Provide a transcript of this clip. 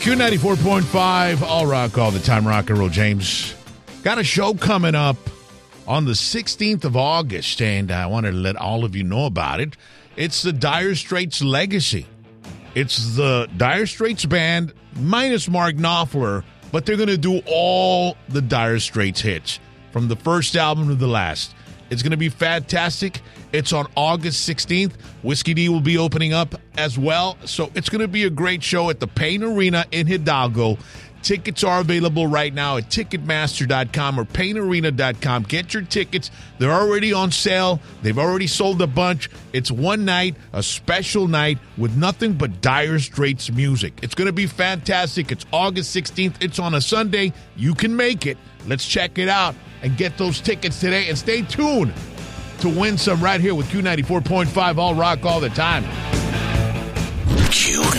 Q94.5, all rock, all the time, rock and roll. James, got a show coming up on the 16th of August, and I wanted to let all of you know about it. It's the Dire Straits Legacy. It's the Dire Straits band minus Mark Knopfler, but they're going to do all the Dire Straits hits from the first album to the last. It's going to be fantastic. It's on August 16th. Whiskey D will be opening up as well. So it's going to be a great show at the Payne Arena in Hidalgo. Tickets are available right now at Ticketmaster.com or PayneArena.com. Get your tickets. They're already on sale. They've already sold a bunch. It's one night, a special night with nothing but Dire Straits music. It's going to be fantastic. It's August 16th. It's on a Sunday. You can make it. Let's check it out and get those tickets today. And stay tuned to win some right here with Q94.5 All Rock all the time.